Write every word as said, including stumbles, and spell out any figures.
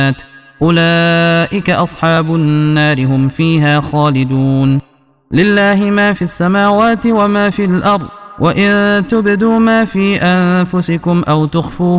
أولئك أصحاب النار هم فيها خالدون. لله ما في السماوات وما في الأرض، وإن تبدوا ما في أنفسكم أو تخفوه